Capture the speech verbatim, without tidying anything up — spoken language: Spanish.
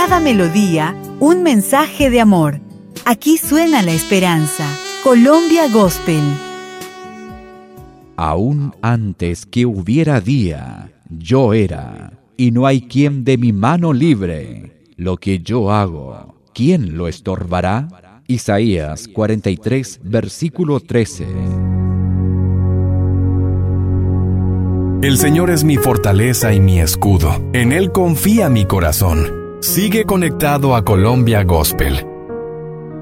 cada melodía, un mensaje de amor. Aquí suena la esperanza. Colombia Gospel. Aún antes que hubiera día, yo era, y no hay quien de mi mano libre. Lo que yo hago, ¿quién lo estorbará? Isaías cuarenta y tres, versículo trece. El Señor es mi fortaleza y mi escudo. En Él confía mi corazón. Sigue conectado a Colombia Gospel.